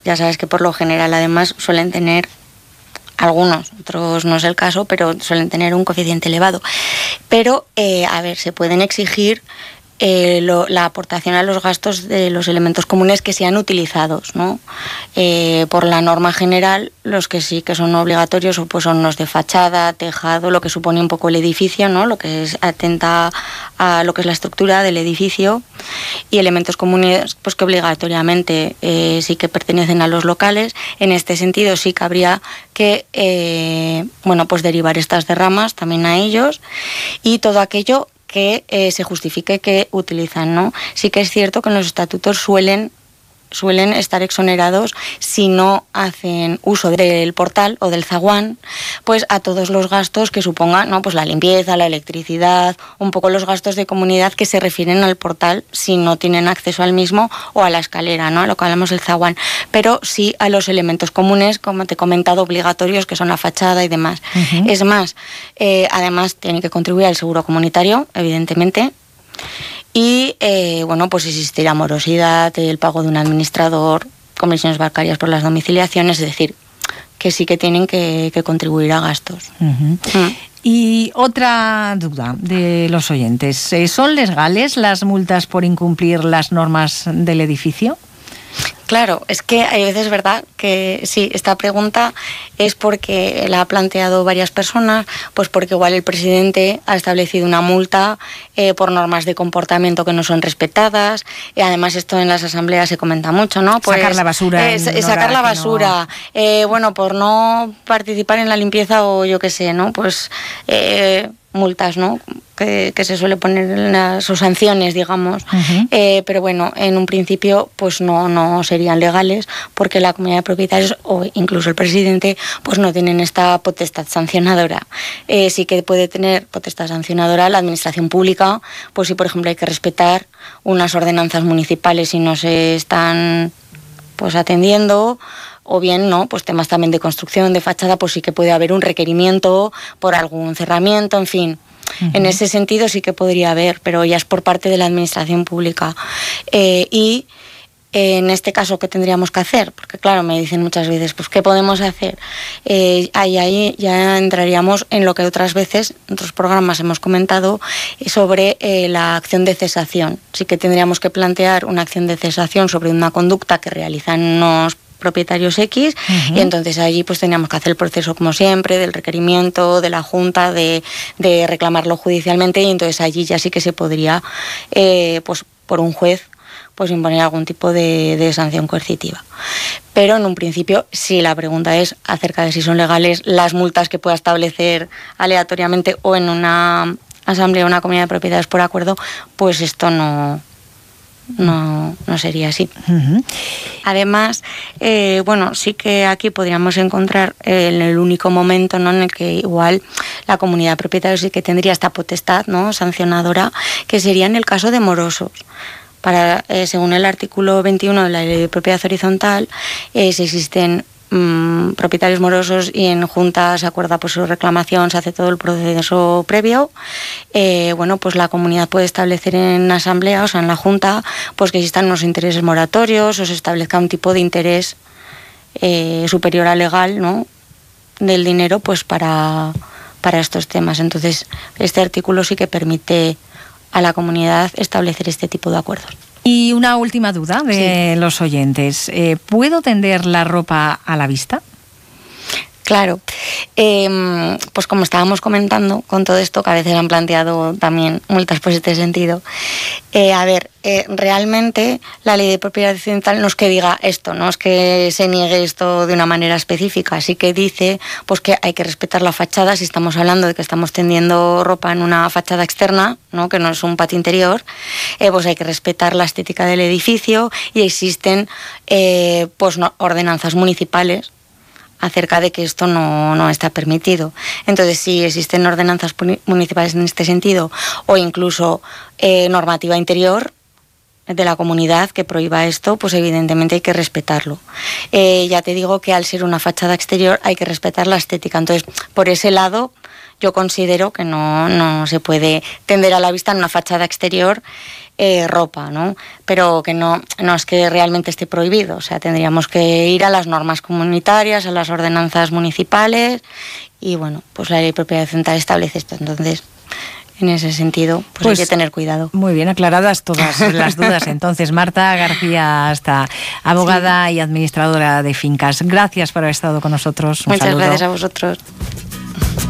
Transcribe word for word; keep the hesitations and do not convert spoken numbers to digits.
Ya sabes que por lo general además suelen tener, algunos, otros no es el caso, pero suelen tener un coeficiente elevado. Pero, eh, a ver, se pueden exigir Eh, lo, la aportación a los gastos de los elementos comunes que sean utilizados, ¿no? Eh, por la norma general, los que sí que son obligatorios pues son los de fachada, tejado, lo que supone un poco el edificio, ¿no? Lo que es, atenta a lo que es la estructura del edificio, y elementos comunes pues que obligatoriamente eh, sí que pertenecen a los locales. En este sentido sí que habría que eh, bueno, pues derivar estas derramas también a ellos, y todo aquello que eh, se justifique que utilizan, ¿no? Sí que es cierto que en los estatutos suelen, suelen estar exonerados si no hacen uso del portal o del zaguán, pues a todos los gastos que supongan, ¿no? Pues la limpieza, la electricidad, un poco los gastos de comunidad que se refieren al portal si no tienen acceso al mismo, o a la escalera, ¿no? A lo que hablamos del zaguán, pero sí a los elementos comunes, como te he comentado, obligatorios, que son la fachada y demás. Uh-huh. Es más, eh, además tiene que contribuir al seguro comunitario, evidentemente. Y, eh, bueno, pues existirá morosidad, el pago de un administrador, comisiones bancarias por las domiciliaciones, es decir, que sí que tienen que, que contribuir a gastos. Uh-huh. Mm. Y otra duda de los oyentes, ¿son legales las multas por incumplir las normas del edificio? Claro, es que hay veces, ¿verdad?, que sí, esta pregunta es porque la ha planteado varias personas, pues porque igual el presidente ha establecido una multa eh, por normas de comportamiento que no son respetadas, y además esto en las asambleas se comenta mucho, ¿no? Pues, sacar la basura. Es, es sacar la basura, no... eh, bueno, por no participar en la limpieza o yo qué sé, ¿no? Pues eh, multas, ¿no?, que, que se suele poner en las o sanciones, digamos. Uh-huh. Eh, pero bueno, en un principio pues no, no serían legales, porque la comunidad de propietarios o incluso el presidente pues no tienen esta potestad sancionadora. Eh, sí que puede tener potestad sancionadora la administración pública, pues si por ejemplo hay que respetar unas ordenanzas municipales y no se están pues atendiendo, o bien no, pues temas también de construcción, de fachada, pues sí que puede haber un requerimiento por algún cerramiento, en fin. Uh-huh. En ese sentido sí que podría haber, pero ya es por parte de la administración pública. Eh, y eh, en este caso, ¿qué tendríamos que hacer? Porque claro, me dicen muchas veces, pues ¿qué podemos hacer? Eh, ahí, ahí ya entraríamos en lo que otras veces, en otros programas hemos comentado, sobre eh, la acción de cesación. Sí que tendríamos que plantear una acción de cesación sobre una conducta que realizan unos propietarios X, uh-huh. y entonces allí pues teníamos que hacer el proceso como siempre, del requerimiento, de la Junta, de, de reclamarlo judicialmente, y entonces allí ya sí que se podría, eh, pues por un juez, pues imponer algún tipo de, de sanción coercitiva. Pero en un principio, si la pregunta es acerca de si son legales las multas que pueda establecer aleatoriamente o en una asamblea o una comunidad de propietarios por acuerdo, pues esto no... No, no sería así. Uh-huh. Además, eh, bueno, sí que aquí podríamos encontrar eh, en el único momento, ¿no?, en el que igual la comunidad de propietarios sí que tendría esta potestad, ¿no?, sancionadora, que sería en el caso de morosos. Para, eh, según el artículo veintiuno de la Ley de Propiedad Horizontal, eh, si existen mmm, propietarios morosos y en Junta se acuerda pues su reclamación, se hace todo el proceso previo, eh, bueno, pues la comunidad puede establecer en asamblea, o sea, en la Junta, pues que existan unos intereses moratorios o se establezca un tipo de interés eh, superior al legal, ¿no?, del dinero, pues para, para estos temas. Entonces, este artículo sí que permite a la comunidad establecer este tipo de acuerdos. Y una última duda de sí. los oyentes. Eh, ¿Puedo tender la ropa a la vista? Claro. Eh, pues como estábamos comentando, con todo esto, que a veces han planteado también multas por este sentido, eh, a ver, eh, realmente la Ley de Propiedad Horizontal no es que diga esto, no es que se niegue esto de una manera específica, sí que dice pues que hay que respetar la fachada, si estamos hablando de que estamos tendiendo ropa en una fachada externa, ¿no?, que no es un patio interior, eh, pues hay que respetar la estética del edificio, y existen eh, pues no, ordenanzas municipales acerca de que esto no, no está permitido. Entonces, si existen ordenanzas municipales en este sentido, o incluso eh, normativa interior de la comunidad que prohíba esto, pues evidentemente hay que respetarlo. Eh, ya te digo que al ser una fachada exterior hay que respetar la estética. Entonces, por ese lado, yo considero que no, no se puede tender a la vista en una fachada exterior eh, ropa, ¿no? Pero que no, no es que realmente esté prohibido, o sea, tendríamos que ir a las normas comunitarias, a las ordenanzas municipales y bueno, pues la ley de propiedad horizontal establece esto, entonces en ese sentido pues, pues hay que tener cuidado. Muy bien aclaradas todas las dudas. Entonces, Marta García Asta, abogada sí. y administradora de fincas. Gracias por haber estado con nosotros. Un Muchas saludo. gracias a vosotros.